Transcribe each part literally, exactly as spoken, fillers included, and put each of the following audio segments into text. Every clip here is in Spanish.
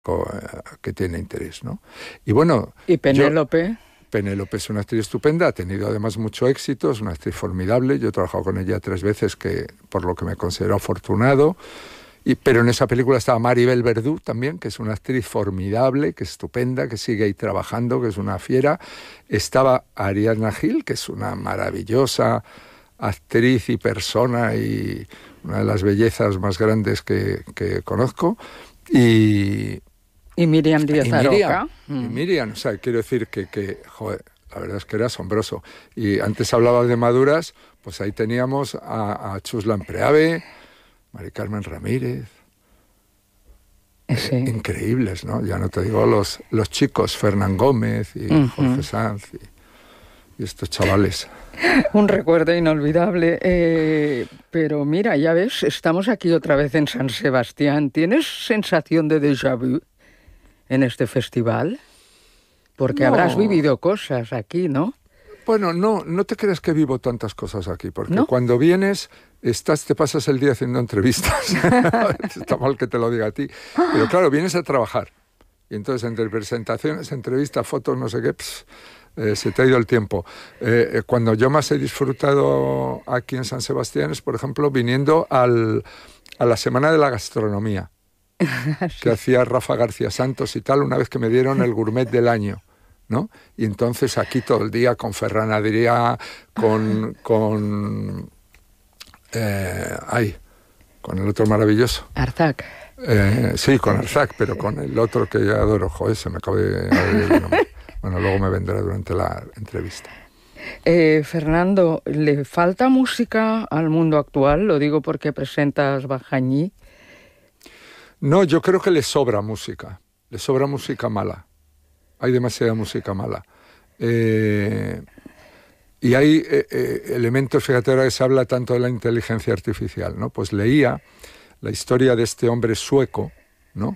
que tiene interés, ¿no? Y bueno... ¿Y Penélope? Yo, Penélope es una actriz estupenda, ha tenido además mucho éxito, es una actriz formidable. Yo he trabajado con ella tres veces, que por lo que me considero afortunado. Y, pero en esa película estaba Maribel Verdú también, que es una actriz formidable, que es estupenda, que sigue ahí trabajando, que es una fiera. Estaba Ariadna Gil, que es una maravillosa actriz y persona y una de las bellezas más grandes que, que conozco. Y... Y Miriam Díaz y Aroca. Miriam, mm. y Miriam, o sea, quiero decir que, que, joder, la verdad es que era asombroso. Y antes hablabas de maduras, pues ahí teníamos a, a Chuslan Preave, Mari Carmen Ramírez. Sí. Eh, increíbles, ¿no? Ya no te digo los, los chicos, Fernán Gómez y uh-huh. Jorge Sanz y, y estos chavales. Un recuerdo inolvidable. Eh, pero mira, ya ves, estamos aquí otra vez en San Sebastián. ¿Tienes sensación de déjà vu en este festival? Porque no. Habrás vivido cosas aquí, ¿no? Bueno, no, no te creas que vivo tantas cosas aquí, porque ¿no? Cuando vienes, estás, te pasas el día haciendo entrevistas. Está mal que te lo diga a ti. Pero claro, vienes a trabajar. Y entonces, entre presentaciones, entrevistas, fotos, no sé qué, pss, eh, se te ha ido el tiempo. Eh, cuando yo más he disfrutado aquí en San Sebastián es, por ejemplo, viniendo al, a la Semana de la Gastronomía. Sí. Que hacía Rafa García Santos y tal, una vez que me dieron el gourmet del año, ¿no? Y entonces aquí todo el día con Ferran Adrià, con... con eh, ay, con el otro maravilloso. Arzac. Eh, sí, con Arzac, pero con el otro que yo adoro. Joder, se me acaba de... de bueno, luego me vendrá durante la entrevista. Eh, Fernando, ¿le falta música al mundo actual? Lo digo porque presentas Bajañí. No, yo creo que le sobra música, le sobra música mala, hay demasiada música mala. Eh, y hay eh, eh, elementos, fíjate ahora que se habla tanto de la inteligencia artificial, ¿no? Pues leía la historia de este hombre sueco, ¿no?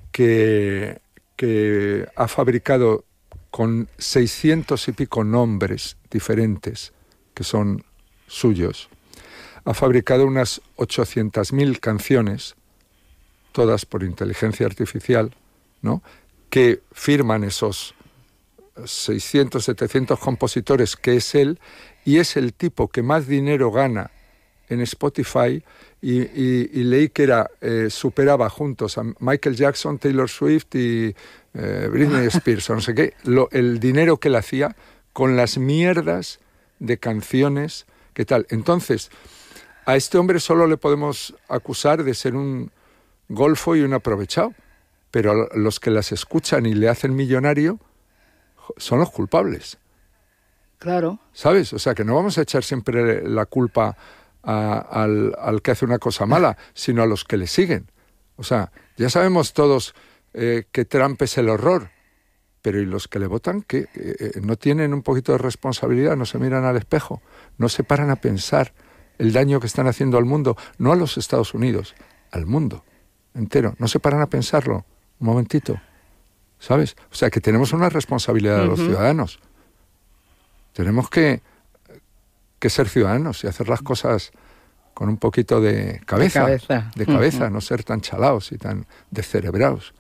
que, que ha fabricado con seiscientos y pico nombres diferentes que son suyos, ha fabricado unas ochocientas mil canciones, todas por inteligencia artificial, ¿no? Que firman esos seiscientos, setecientos compositores que es él, y es el tipo que más dinero gana en Spotify, y, y, y leí que era, eh, superaba juntos a Michael Jackson, Taylor Swift y eh, Britney Spears, no sé qué, lo, el dinero que él hacía con las mierdas de canciones, ¿qué tal? Entonces, a este hombre solo le podemos acusar de ser un golfo y un aprovechado, pero los que las escuchan y le hacen millonario son los culpables. Claro. ¿Sabes? O sea, que no vamos a echar siempre la culpa a, al, al que hace una cosa mala, sino a los que le siguen. O sea, ya sabemos todos eh, que Trump es el horror, pero ¿y los que le votan? ¿Que eh, no tienen un poquito de responsabilidad? ¿No se miran al espejo? ¿No se paran a pensar el daño que están haciendo al mundo? No a los Estados Unidos, al mundo entero. No se paran a pensarlo un momentito, ¿sabes? O sea, que tenemos una responsabilidad de uh-huh. los ciudadanos. Tenemos que, que ser ciudadanos y hacer las cosas con un poquito de cabeza, de cabeza, de cabeza uh-huh. no ser tan chalaos y tan descerebrados.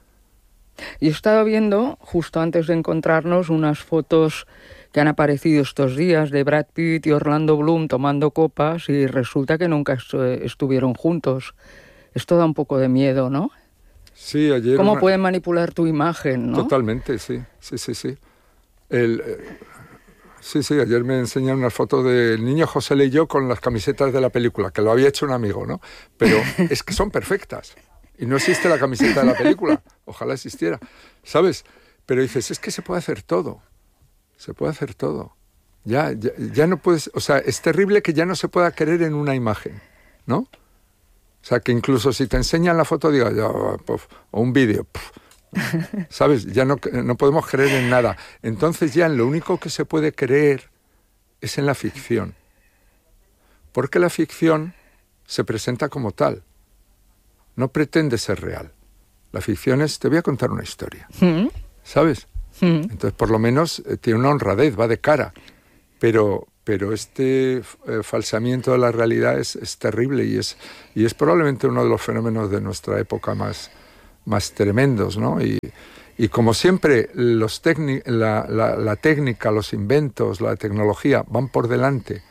Y he estado viendo, justo antes de encontrarnos, unas fotos que han aparecido estos días de Brad Pitt y Orlando Bloom tomando copas, y resulta que nunca est- estuvieron juntos. Esto da un poco de miedo, ¿no? Sí, ayer... ¿Cómo una... pueden manipular tu imagen, no? Totalmente, sí, sí, sí, sí. El, eh, sí, sí, ayer me enseñaron una foto del niño José y yo con las camisetas de la película, que lo había hecho un amigo, ¿no? Pero es que son perfectas. Y no existe la camiseta de la película. Ojalá existiera, ¿sabes? Pero dices, es que se puede hacer todo. Se puede hacer todo. Ya, ya, ya no puedes... O sea, es terrible que ya no se pueda creer en una imagen, ¿no? O sea, que incluso si te enseñan la foto, digas, oh, puff, o un vídeo, puff, ¿sabes? Ya no, no podemos creer en nada. Entonces ya en lo único que se puede creer es en la ficción. Porque la ficción se presenta como tal. No pretende ser real. La ficción es, te voy a contar una historia, ¿sabes? Entonces, por lo menos, eh, tiene una honradez, va de cara. Pero... pero este eh, falseamiento de la realidad es, es terrible y es, y es probablemente uno de los fenómenos de nuestra época más, más tremendos, ¿no? Y, y como siempre, los técnic- la, la, la técnica, los inventos, la tecnología van por delante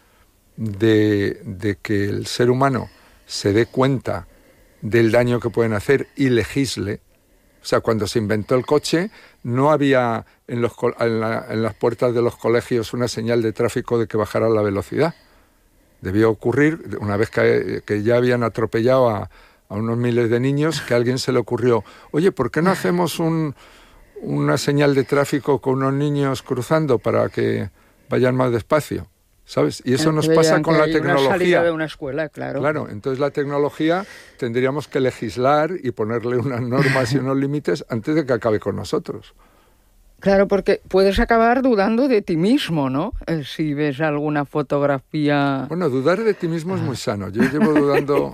de, de que el ser humano se dé cuenta del daño que pueden hacer y legisle. O sea, cuando se inventó el coche, no había en, los, en, la, en las puertas de los colegios una señal de tráfico de que bajara la velocidad. Debió ocurrir, una vez que, que ya habían atropellado a, a unos miles de niños, que a alguien se le ocurrió, oye, ¿por qué no hacemos un, una señal de tráfico con unos niños cruzando para que vayan más despacio? ¿Sabes? Y eso nos pasa con la tecnología. Una salida de una escuela, claro. Claro, entonces la tecnología tendríamos que legislar y ponerle unas normas y unos límites antes de que acabe con nosotros. Claro, porque puedes acabar dudando de ti mismo, ¿no? Eh, si ves alguna fotografía... Bueno, dudar de ti mismo ah. es muy sano. Yo llevo dudando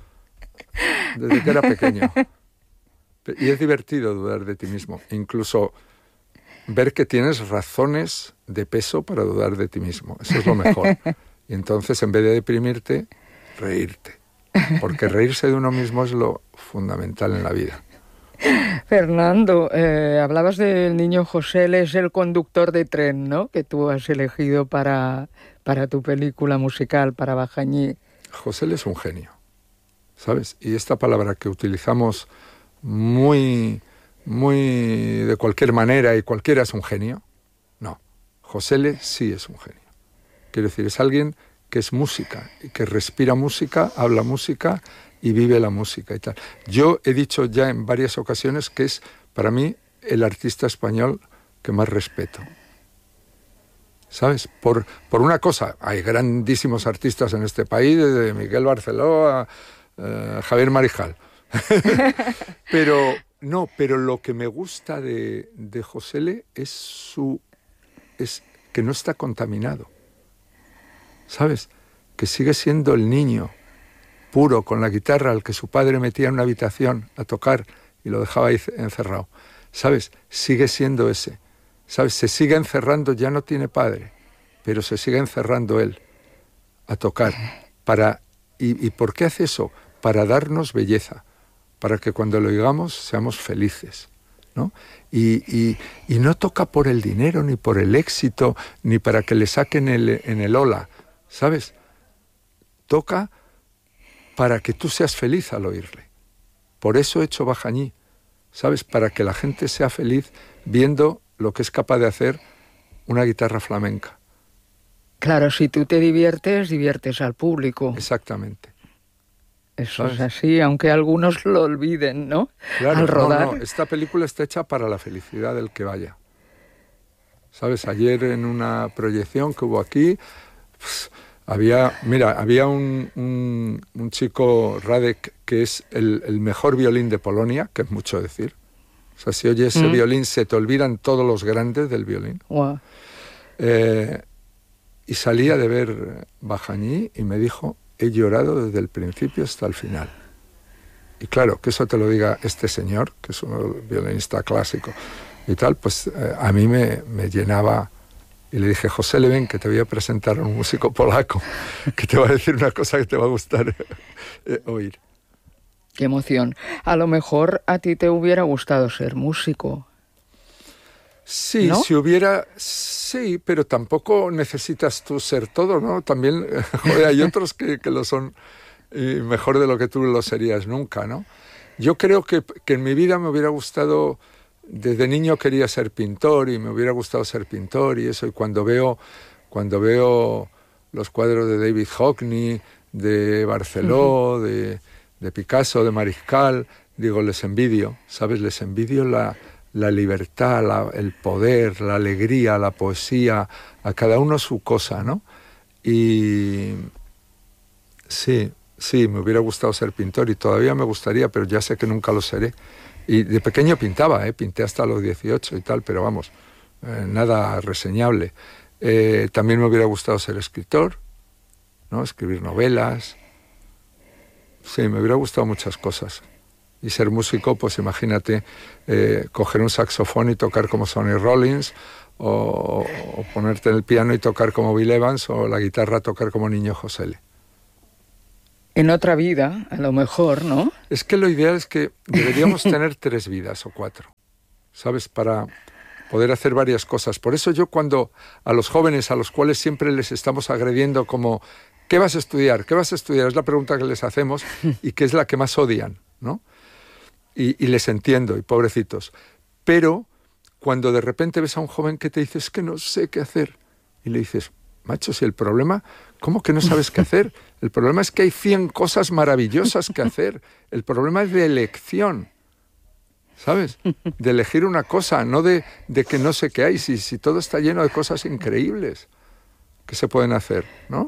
desde que era pequeño. Y es divertido dudar de ti mismo. Incluso ver que tienes razones de peso para dudar de ti mismo. Eso es lo mejor. Y entonces, en vez de deprimirte, reírte. Porque reírse de uno mismo es lo fundamental en la vida. Fernando, eh, hablabas del niño José, él es el conductor de tren, ¿no?, que tú has elegido para, para tu película musical, para Bajañí. José es un genio, ¿sabes? Y esta palabra que utilizamos muy, muy de cualquier manera y cualquiera es un genio, no. José sí es un genio. Quiero decir, es alguien que es música, y que respira música, habla música y vive la música y tal. Yo he dicho ya en varias ocasiones que es, para mí, el artista español que más respeto. ¿Sabes? Por, por una cosa, hay grandísimos artistas en este país, desde Miguel Barceló a uh, Javier Marijal. Pero, no, pero lo que me gusta de, de José Le es, su, es que no está contaminado. ¿Sabes? Que sigue siendo el niño puro, con la guitarra, al que su padre metía en una habitación a tocar y lo dejaba ahí encerrado. ¿Sabes? Sigue siendo ese. ¿Sabes? Se sigue encerrando, ya no tiene padre, pero se sigue encerrando él a tocar. Para, y, ¿Y por qué hace eso? Para darnos belleza, para que cuando lo oigamos seamos felices, ¿no? Y, y, y no toca por el dinero, ni por el éxito, ni para que le saquen el, en el ola, ¿sabes? Toca para que tú seas feliz al oírle. Por eso he hecho Bajañí, ¿sabes? Para que la gente sea feliz viendo lo que es capaz de hacer una guitarra flamenca. Claro, si tú te diviertes, diviertes al público. Exactamente. Eso ¿sabes? Es así, aunque algunos lo olviden, ¿no? Claro, al rodar. No, no, esta película está hecha para la felicidad del que vaya. ¿Sabes? Ayer en una proyección que hubo aquí... Pues, Había, mira, había un, un, un chico, Radek, que es el, el mejor violín de Polonia, que es mucho decir. O sea, si oyes ese mm. violín, se te olvidan todos los grandes del violín. Wow. Eh, y salía de ver Bajañí y me dijo, he llorado desde el principio hasta el final. Y claro, que eso te lo diga este señor, que es un violinista clásico y tal, pues eh, a mí me, me llenaba... Y le dije, José, le ven que te voy a presentar a un músico polaco que te va a decir una cosa que te va a gustar eh, oír. Qué emoción. A lo mejor a ti te hubiera gustado ser músico. Sí, ¿no? Si hubiera... Sí, pero tampoco necesitas tú ser todo, ¿no? También, joder, hay otros que, que lo son y mejor de lo que tú lo serías nunca, ¿no? Yo creo que, que en mi vida me hubiera gustado... Desde niño quería ser pintor y me hubiera gustado ser pintor y eso. Y cuando veo, cuando veo los cuadros de David Hockney, de Barceló, uh-huh. de, de Picasso, de Mariscal, digo, les envidio, ¿sabes? Les envidio la, la libertad, la, el poder, la alegría, la poesía, a cada uno su cosa, ¿no? Y sí, sí, me hubiera gustado ser pintor y todavía me gustaría, pero ya sé que nunca lo seré. Y de pequeño pintaba, ¿eh? Pinté hasta los dieciocho y tal, pero vamos, eh, nada reseñable. Eh, también me hubiera gustado ser escritor, ¿no? Escribir novelas. Sí, me hubiera gustado muchas cosas. Y ser músico, pues imagínate, eh, coger un saxofón y tocar como Sonny Rollins, o, o ponerte en el piano y tocar como Bill Evans, o la guitarra tocar como Niño José Le. En otra vida, a lo mejor, ¿no? Es que lo ideal es que deberíamos tener tres vidas o cuatro, ¿sabes? Para poder hacer varias cosas. Por eso yo cuando a los jóvenes, a los cuales siempre les estamos agrediendo como ¿qué vas a estudiar? ¿Qué vas a estudiar? Es la pregunta que les hacemos y que es la que más odian, ¿no? Y, y les entiendo, y pobrecitos. Pero cuando de repente ves a un joven que te dice es que no sé qué hacer, y le dices, macho, si el problema, ¿cómo que no sabes qué hacer? El problema es que hay cien cosas maravillosas que hacer. El problema es de elección, ¿sabes? De elegir una cosa, no de, de que no sé qué hay, si, si todo está lleno de cosas increíbles que se pueden hacer, ¿no?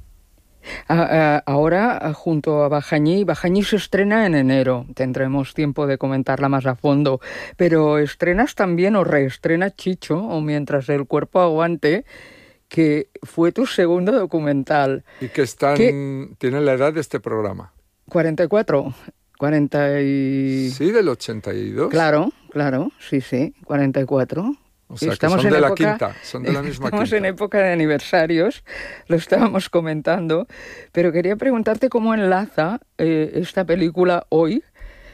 Ahora, junto a Bajañí, Bajañí se estrena en enero, tendremos tiempo de comentarla más a fondo, pero estrenas también o reestrena Chicho, o Mientras el cuerpo aguante, que fue tu segundo documental. Y que están, ¿Qué? Tiene la edad de este programa. cuarenta y cuatro, cuarenta y... Sí, del ochenta y dos. Claro, claro, sí, sí, cuarenta y cuatro. O sea, estamos que son de época, la quinta, son de la misma estamos quinta. en época de aniversarios, lo estábamos comentando, pero quería preguntarte cómo enlaza eh, esta película hoy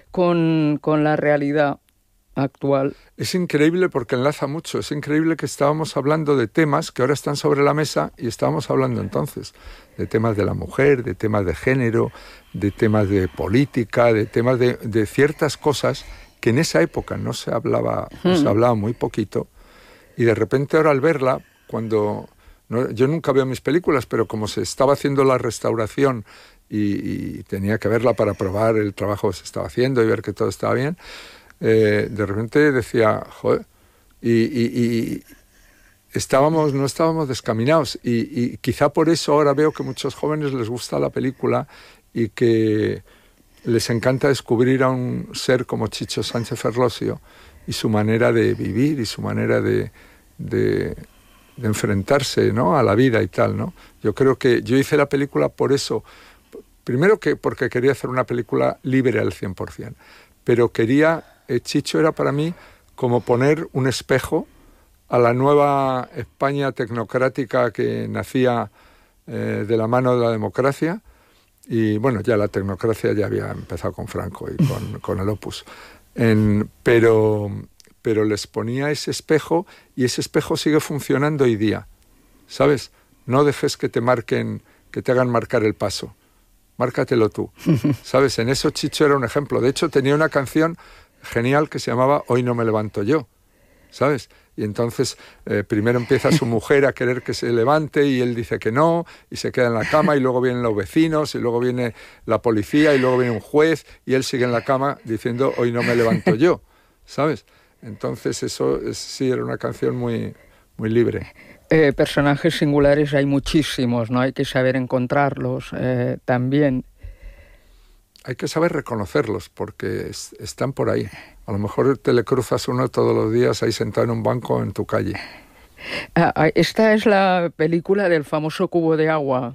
con, con la realidad actual. Es increíble porque enlaza mucho, es increíble que estábamos hablando de temas que ahora están sobre la mesa y estábamos hablando entonces de temas de la mujer, de temas de género, de temas de política, de temas de, de ciertas cosas que en esa época no se hablaba, hmm. se hablaba muy poquito. Y de repente ahora al verla, cuando... No, yo nunca veo mis películas, pero como se estaba haciendo la restauración y, y tenía que verla para probar el trabajo que se estaba haciendo y ver que todo estaba bien, eh, de repente decía, joder, y, y, y estábamos, no estábamos descaminados. Y, y quizá por eso ahora veo que a muchos jóvenes les gusta la película y que les encanta descubrir a un ser como Chicho Sánchez Ferlosio y su manera de vivir y su manera de, de, de enfrentarse, ¿no?, a la vida y tal, ¿no? Yo creo que yo hice la película por eso. Primero que porque quería hacer una película libre al cien por ciento, pero quería, eh, Chicho era para mí como poner un espejo a la nueva España tecnocrática que nacía eh, de la mano de la democracia. Y bueno, ya la tecnocracia ya había empezado con Franco y con, con el Opus. En, pero, pero les ponía ese espejo y ese espejo sigue funcionando hoy día, ¿sabes? No dejes que te marquen, que te hagan marcar el paso. Márcatelo tú, ¿sabes? En eso Chicho era un ejemplo. De hecho, tenía una canción genial que se llamaba Hoy no me levanto yo, ¿sabes? Y entonces eh, primero empieza su mujer a querer que se levante y él dice que no, y se queda en la cama, y luego vienen los vecinos, y luego viene la policía, y luego viene un juez, y él sigue en la cama diciendo hoy no me levanto yo, ¿sabes? Entonces eso es, sí era una canción muy, muy libre. Eh, personajes singulares hay muchísimos, ¿no? Hay que saber encontrarlos eh, también. Hay que saber reconocerlos porque es, están por ahí. A lo mejor te le cruzas uno todos los días ahí sentado en un banco en tu calle. Ah, esta es la película del famoso cubo de agua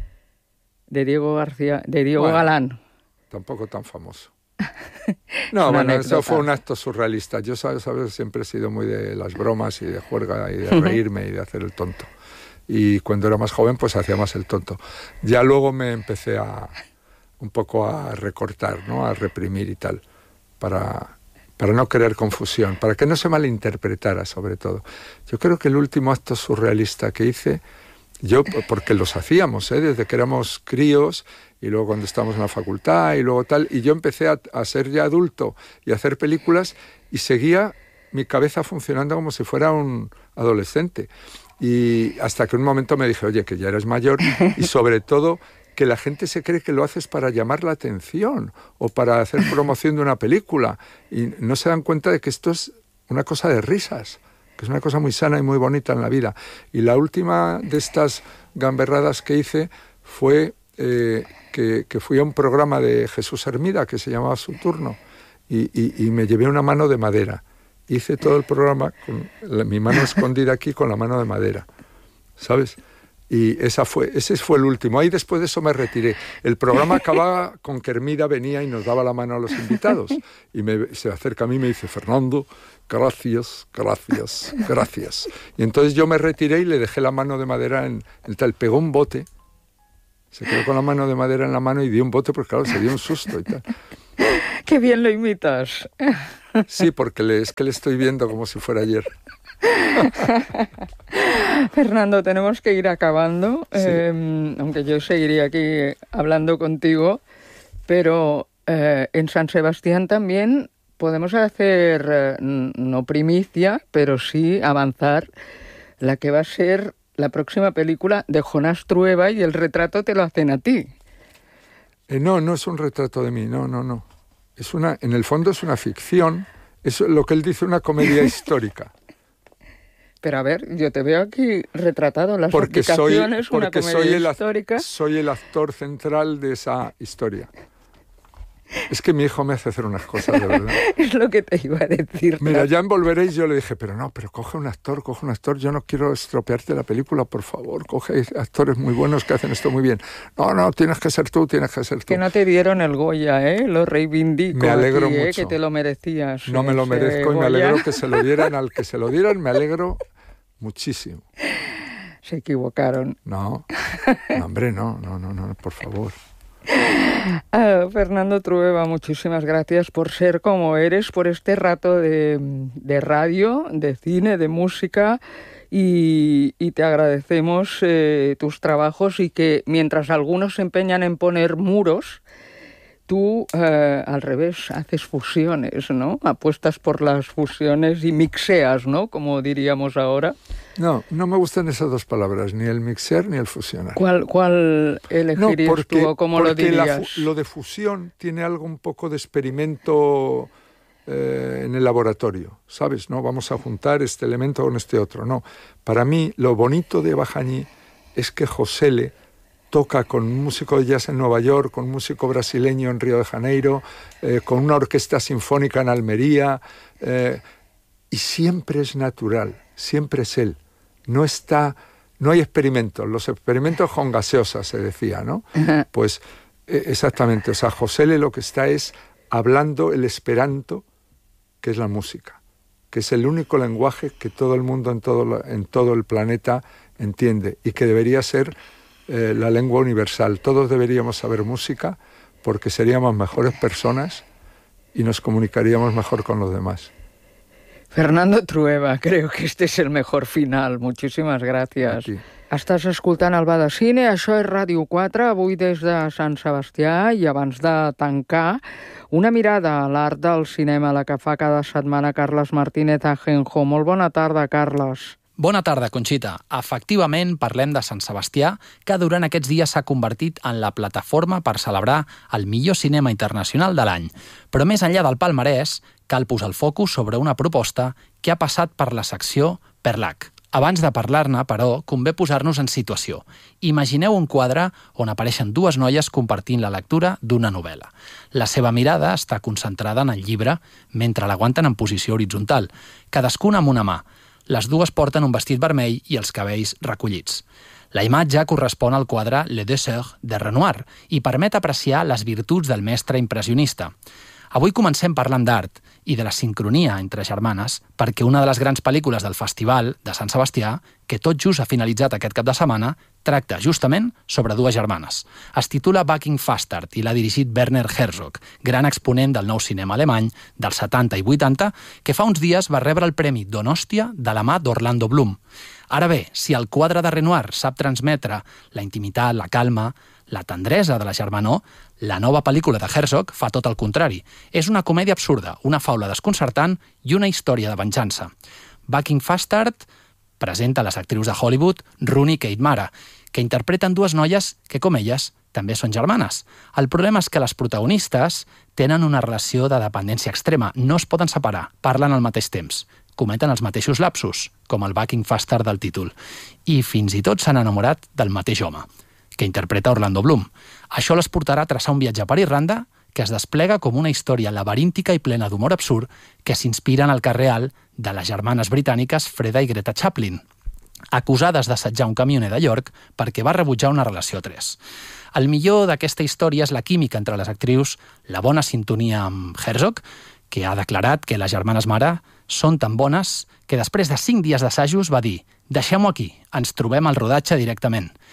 de Diego García, de Diego bueno, Galán. Tampoco tan famoso. No, bueno, anécdota. Eso fue un acto surrealista. Yo, sabes, sabes, siempre he sido muy de las bromas y de juerga y de reírme y de hacer el tonto. Y cuando era más joven, pues hacía más el tonto. Ya luego me empecé a... un poco a recortar, ¿no?, a reprimir y tal, para, para no crear confusión, para que no se malinterpretara sobre todo. Yo creo que el último acto surrealista que hice, yo, porque los hacíamos, ¿eh?, desde que éramos críos, y luego cuando estábamos en la facultad, y luego tal, y yo empecé a, a ser ya adulto y a hacer películas, y seguía mi cabeza funcionando como si fuera un adolescente. Y hasta que un momento me dije, oye, que ya eres mayor, y sobre todo... que la gente se cree que lo haces para llamar la atención o para hacer promoción de una película y no se dan cuenta de que esto es una cosa de risas, que es una cosa muy sana y muy bonita en la vida. Y la última de estas gamberradas que hice fue eh, que, que fui a un programa de Jesús Hermida que se llamaba Su Turno y, y, y me llevé una mano de madera. Hice todo el programa con la, mi mano escondida aquí con la mano de madera, ¿sabes? Y esa fue, ese fue el último. Ahí después de eso me retiré. El programa acababa con que Hermida venía y nos daba la mano a los invitados. Y me, se acerca a mí y me dice, Fernando, gracias, gracias, gracias. Y entonces yo me retiré y le dejé la mano de madera en el tal. Pegó un bote, Se quedó con la mano de madera en la mano y dio un bote, porque claro, se dio un susto y tal. ¡Qué bien lo imitas! Sí, porque le, es que le estoy viendo como si fuera ayer. Fernando, tenemos que ir acabando, sí. eh, aunque yo seguiría aquí hablando contigo, pero eh, en San Sebastián también podemos hacer, eh, no primicia, pero sí avanzar la que va a ser la próxima película de Jonás Trueba, y el retrato te lo hacen a ti. Eh, no, no es un retrato de mí, no, no, no. Es una, en el fondo es una ficción, es lo que él dice, una comedia histórica. Pero a ver, yo te veo aquí retratado en las porque aplicaciones, soy, una porque comedia soy el, histórica. Soy el actor central de esa historia. Es que mi hijo me hace hacer unas cosas, de verdad. Es lo que te iba a decir. Mira, ya en Volveréis yo le dije, pero no, pero coge un actor, coge un actor, yo no quiero estropearte la película, por favor, coge actores muy buenos que hacen esto muy bien. No, no, tienes que ser tú, tienes que ser tú. Que no te dieron el Goya, ¿eh? Lo reivindico. Me alegro aquí, mucho. ¿eh? Que te lo merecías. No me lo merezco y me alegro que se lo dieran al que se lo dieran, me alegro muchísimo. Se equivocaron. No, no hombre, no, no, no, no, por favor. Ah, Fernando Trueba, muchísimas gracias por ser como eres, por este rato de, de radio, de cine, de música, y, y te agradecemos eh, tus trabajos, y que mientras algunos se empeñan en poner muros, tú eh, al revés haces fusiones, ¿no? Apuestas por las fusiones y mixeas, ¿no? Como diríamos ahora. No, no me gustan esas dos palabras, ni el mixer ni el fusionar. ¿Cuál, cuál elegirías no, porque, tú o cómo lo dirías? La, lo de fusión tiene algo un poco de experimento eh, en el laboratorio, ¿sabes? No vamos a juntar este elemento con este otro, no. Para mí, lo bonito de Bajañí es que Josele toca con un músico de jazz en Nueva York, con un músico brasileño en Río de Janeiro, eh, con una orquesta sinfónica en Almería, eh, y siempre es natural, siempre es él. No está, no hay experimentos. Los experimentos con gaseosa, se decía, ¿no? Uh-huh. Pues eh, exactamente. O sea, Josele lo que está es hablando el esperanto, que es la música, que es el único lenguaje que todo el mundo en todo, en todo el planeta entiende y que debería ser eh, la lengua universal. Todos deberíamos saber música porque seríamos mejores personas y nos comunicaríamos mejor con los demás. Fernando Trueba, creo que este és el mejor final. Moltíssimes gràcies. Aquí. Estàs escoltant el Va de Cine, això és Ràdio quatre, avui des de Sant Sebastià, i abans de tancar, una mirada a l'art del cinema, la que fa cada setmana Carles Martínez Ajenjo. Molt bona tarda, Carles. Bona tarda, Conxita. Efectivament, parlem de Sant Sebastià, que durant aquests dies s'ha convertit en la plataforma per celebrar el millor cinema internacional de l'any. Però més enllà del palmarès, cal posar el focus sobre una proposta que ha passat per la secció Perlac. Abans de parlar-ne, però, convé posar-nos en situació. Imagineu un quadre on apareixen dues noies compartint la lectura d'una novel·la. La seva mirada està concentrada en el llibre mentre l'aguanten en posició horitzontal, cadascuna amb una mà. Les dues porten un vestit vermell i els cabells recollits. La imatge correspon al quadre Le Deux Sœurs de Renoir i permet apreciar les virtuts del mestre impressionista. Avui comencem parlant d'art i de la sincronia entre germanes, perquè una de les grans pel·lícules del Festival de Sant Sebastià, que tot just ha finalitzat aquest cap de setmana, tracta justament sobre dues germanes. Es titula Bucking Fastard i l'ha dirigit Werner Herzog, gran exponent del nou cinema alemany dels setanta i vuitanta, que fa uns dies va rebre el Premi Donòstia de la mà d'Orlando Bloom. Ara bé, si el quadre de Renoir sap transmetre la intimitat, la calma, la tendresa de la germanor, la nova pel·lícula de Herzog fa tot el contrari. És una comèdia absurda, una faula desconcertant i una història de venjança. Bucking Fastard presenta les actrius de Hollywood Rooney i Kate Mara, que interpreten dues noies que, com elles, també són germanes. El problema és que les protagonistes tenen una relació de dependència extrema, no es poden separar, parlen al mateix temps, cometen els mateixos lapsus, com el Bucking Fastard del títol, i fins i tot s'han enamorat del mateix home, que interpreta Orlando Bloom. Això les portarà a traçar un viatge per Irlanda que es desplega com una història laberíntica i plena d'humor absurd que s'inspira en el cas real de les germanes britàniques Freda i Greta Chaplin, acusades d'assetjar un camioner de York perquè va rebutjar una relació a tres. El millor d'aquesta història és la química entre les actrius, la bona sintonia amb Herzog, que ha declarat que les germanes Mara són tan bones que després de cinc dies d'assajos va dir «Deixem-ho aquí, ens trobem al rodatge directament».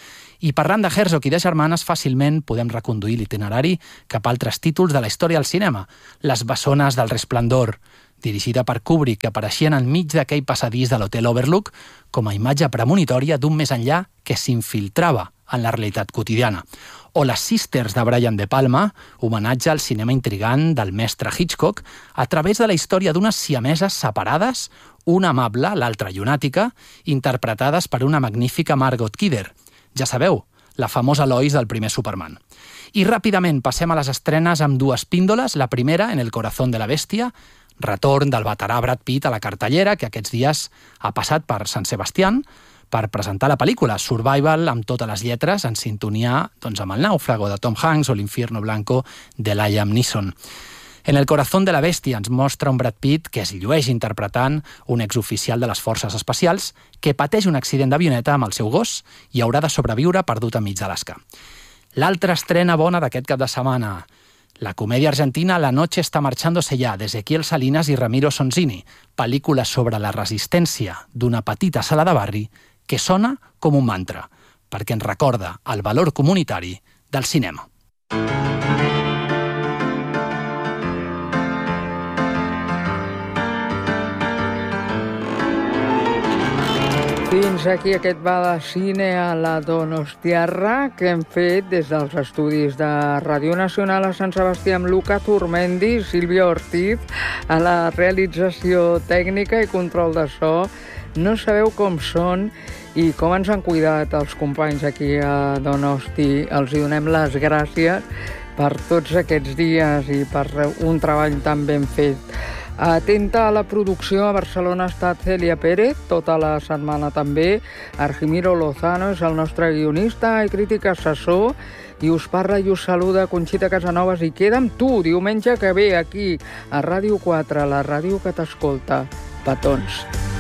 I parlant de Herzog i de germanes, fàcilment podem reconduir l'itinerari cap a altres títols de la història del cinema. Les bessones del Resplendor, dirigida per Kubrick, que apareixien enmig d'aquell passadís de l'Hotel Overlook com a imatge premonitòria d'un més enllà que s'infiltrava en la realitat quotidiana. O Les Sisters de Brian De Palma, homenatge al cinema intrigant del mestre Hitchcock a través de la història d'unes siameses separades, una amable, l'altra llunàtica, interpretades per una magnífica Margot Kidder. Ja sabeu, la famosa Lois del primer Superman. I ràpidament passem a les estrenes amb dues píndoles. La primera, En el corazón de la bestia, retorn del veterà Brad Pitt a la cartellera, que aquests dies ha passat per Sant Sebastián per presentar la pel·lícula Survival amb totes les lletres en sintonia doncs, amb El náufrago de Tom Hanks o L'Infierno Blanco de Liam Neeson. En el corazón de la bestia ens mostra un Brad Pitt que es llueix interpretant un exoficial de les forces especials que pateix un accident d'avioneta amb el seu gos i haurà de sobreviure perdut enmig d'Alaska. L'altra estrena bona d'aquest cap de setmana, la comèdia argentina La noche está marchándose ya, d'Ezequiel Salinas i Ramiro Sonsini, pel·lícula sobre la resistència d'una petita sala de barri que sona com un mantra, perquè ens recorda el valor comunitari del cinema. Fins aquí aquest va de cine a la Donostiarra que hem fet des dels estudis de Ràdio Nacional a Sant Sebastià amb Luca Turmendi i Sílvia Ortiz a la realització tècnica i control de so. No sabeu com són i com ens han cuidat els companys aquí a Donosti. Els hi donem les gràcies per tots aquests dies i per un treball tan ben fet. Atenta a la producció, a Barcelona ha estat Cèlia Pérez, tota la setmana també. Argimiro Lozano és el nostre guionista i crític assessor i us parla i us saluda Conxita Casanovas i queda amb tu diumenge que ve aquí a Ràdio quatre, la ràdio que t'escolta. Petons.